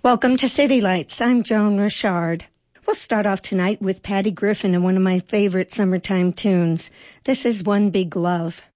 Welcome to City Lights. I'm Joan Richard. We'll start off tonight with Patty Griffin and one of my favorite summertime tunes. This is One Big Love.